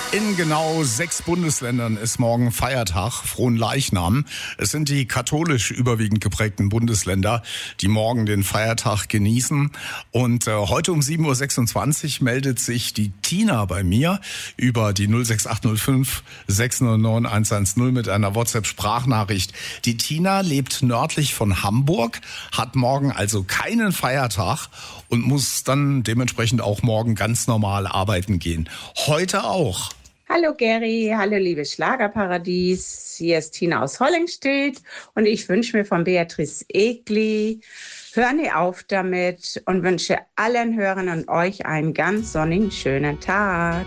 In genau 6 Bundesländern ist morgen Feiertag, Fronleichnam. Es sind die katholisch überwiegend geprägten Bundesländer, die morgen den Feiertag genießen. Und heute um 7.26 Uhr meldet sich die Tina bei mir über die 06805 609 110 mit einer WhatsApp-Sprachnachricht. Die Tina lebt nördlich von Hamburg, hat morgen also keinen Feiertag und muss dann dementsprechend auch morgen ganz normal arbeiten gehen. Heute auch. Hallo Gary, hallo liebes Schlagerparadies, hier ist Tina aus Hollingstedt und ich wünsche mir von Beatrice Egli, hör nie auf damit und wünsche allen Hörern und euch einen ganz sonnigen, schönen Tag.